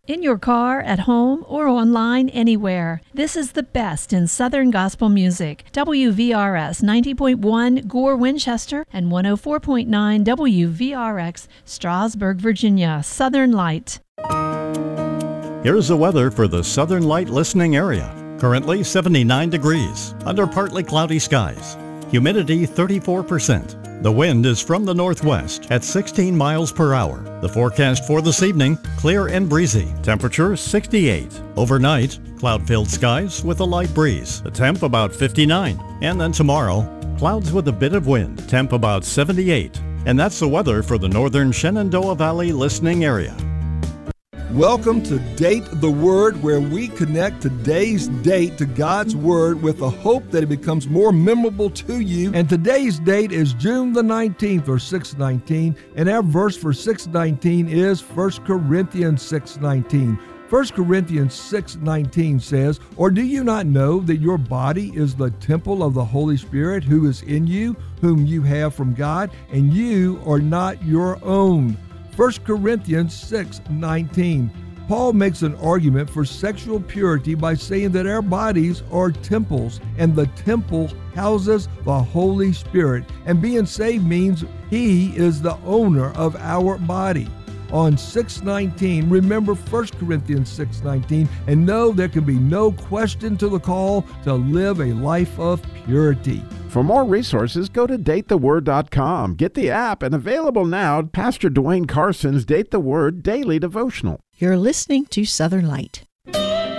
In your car, at home, or online, anywhere. This is the best in Southern Gospel music. WVRS 90.1 Gore, Winchester, and 104.9 WVRX Strasburg, Virginia. Southern Light. Here's the weather for the Southern Light listening area. Currently 79 degrees, under partly cloudy skies. Humidity 34%. The wind is from the northwest at 16 miles per hour. The forecast for this evening, clear and breezy. Temperature 68. Overnight, cloud-filled skies with a light breeze. The temp about 59. And then tomorrow, clouds with a bit of wind. Temp about 78. And that's the weather for the northern Shenandoah Valley listening area. Welcome to Date the Word, where we connect today's date to God's Word with the hope that it becomes more memorable to you. And today's date is June the 19th, or 6/19, and our verse for 6/19 is 1 Corinthians 6:19. 1 Corinthians 6:19 says, "Or do you not know that your body is the temple of the Holy Spirit who is in you, whom you have from God, and you are not your own?" 1 Corinthians 6:19. Paul makes an argument for sexual purity by saying that our bodies are temples, and the temple houses the Holy Spirit. And being saved means He is the owner of our body. On 6:19, remember 1 Corinthians 6:19, and know there can be no question to the call to live a life of purity. For more resources, go to datetheword.com. Get the app, and available now, Pastor Dwayne Carson's Date the Word Daily Devotional. You're listening to Southern Light.